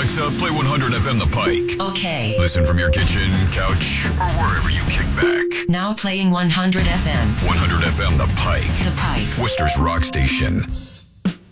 Alexa, play 100 FM The Pike. Okay. Listen from your kitchen, couch, or wherever you kick back. Now playing 100 FM. 100 FM The Pike. The Pike. Worcester's rock station.